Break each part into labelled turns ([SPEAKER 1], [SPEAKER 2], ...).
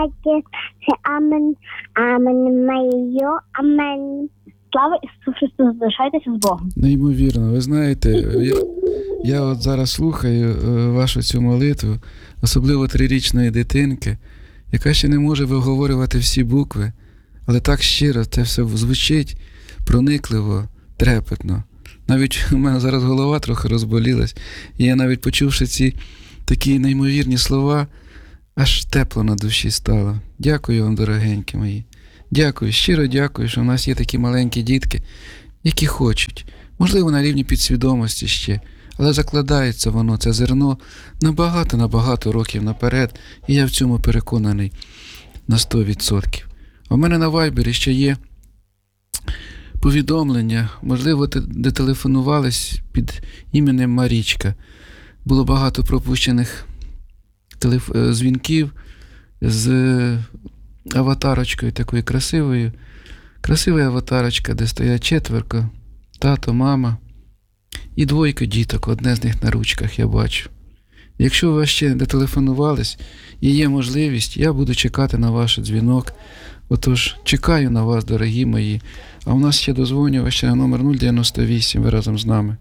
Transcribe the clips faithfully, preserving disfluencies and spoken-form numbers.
[SPEAKER 1] Амен, амен, майо, амен. Слава Ісусу Христу, залишайтеся з Богом.
[SPEAKER 2] Неймовірно, ви знаєте, я, я от зараз слухаю е, вашу цю молитву, особливо трирічної дитинки, яка ще не може виговорювати всі букви, але так щиро це все звучить проникливо, трепетно. Навіть у мене зараз голова трохи розболілась, і я навіть почувши ці такі неймовірні слова, аж тепло на душі стало. Дякую вам, дорогенькі мої. Дякую, щиро дякую, що в нас є такі маленькі дітки, які хочуть. Можливо, на рівні підсвідомості ще, але закладається воно, це зерно, набагато-набагато років наперед, і я в цьому переконаний на сто відсотків. У мене на Вайбері ще є повідомлення, можливо, де телефонувались під іменем Марічка. Було багато пропущених телеф... дзвінків з аватарочкою такою красивою. Красива аватарочка, де стоять четверко, тато, мама і двойко діток, одне з них на ручках, я бачу. Якщо ви ще не телефонувались і є можливість, я буду чекати на ваш дзвінок. Отож, чекаю на вас, дорогі мої. А у нас ще дозвонювач ще на номер нуль дев'яносто вісім, ви разом з нами.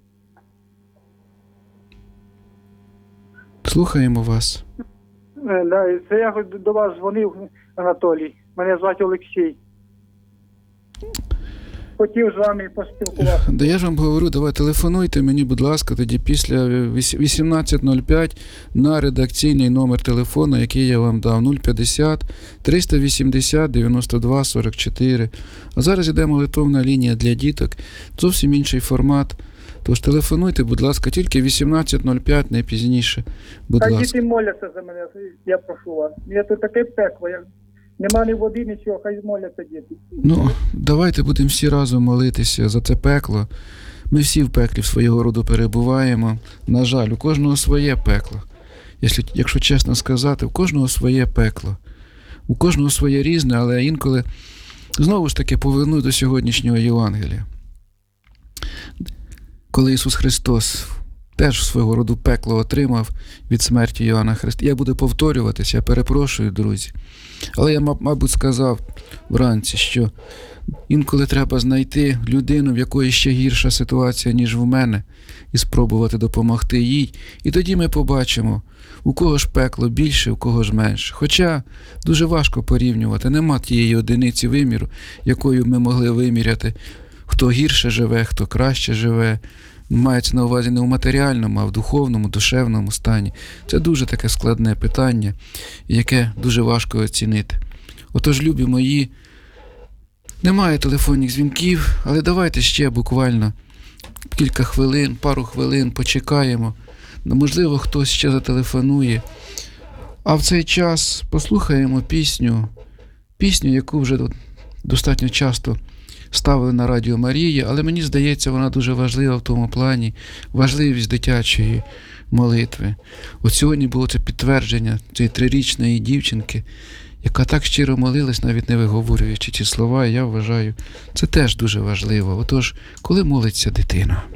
[SPEAKER 2] Слухаємо вас.
[SPEAKER 3] Да, це я до вас дзвонив, Анатолій. Мене звати Олексій. Хотів з вами поспілкуватися.
[SPEAKER 2] Да я ж вам говорю, давай телефонуйте мені, будь ласка, тоді після вісімнадцять нуль п'ять на редакційний номер телефону, який я вам дав, нуль п'ятдесят триста вісімдесят дев'яносто два сорок чотири. А зараз йде молитовна лінія для діток, зовсім інший формат. Тож телефонуйте, будь ласка, тільки вісімнадцять нуль п'ять, не пізніше, будь
[SPEAKER 3] Хай
[SPEAKER 2] ласка.
[SPEAKER 3] діти моляться за мене, я прошу вас. Я тут таке пекло, я... нема ні води, нічого, хай моляться діти.
[SPEAKER 2] Ну, давайте будемо всі разом молитися за це пекло. Ми всі в пеклі в свого роду перебуваємо. На жаль, у кожного своє пекло. Якщо, якщо чесно сказати, у кожного своє пекло. У кожного своє різне, але інколи знову ж таки повернусь до сьогоднішнього Євангелія. Коли Ісус Христос теж свого роду пекло отримав від смерті Йоанна Христа. Я буду повторюватися, я перепрошую, друзі. Але я, мабуть, сказав вранці, що інколи треба знайти людину, в якої ще гірша ситуація, ніж в мене, і спробувати допомогти їй. І тоді ми побачимо, у кого ж пекло більше, у кого ж менше. Хоча дуже важко порівнювати, нема тієї одиниці виміру, якою ми могли виміряти, хто гірше живе, хто краще живе. Мається на увазі не в матеріальному, а в духовному, душевному стані. Це дуже таке складне питання, яке дуже важко оцінити. Отож, любі мої, немає телефонних дзвінків, але давайте ще буквально кілька хвилин, пару хвилин почекаємо. Можливо, хтось ще зателефонує. А в цей час послухаємо пісню, пісню, яку вже достатньо часто ставили на Радіо Марія, але мені здається, вона дуже важлива в тому плані, важливість дитячої молитви. От сьогодні було це підтвердження цієї трирічної дівчинки, яка так щиро молилась, навіть не виговорюючи ці слова, і я вважаю, це теж дуже важливо. Отож, коли молиться дитина?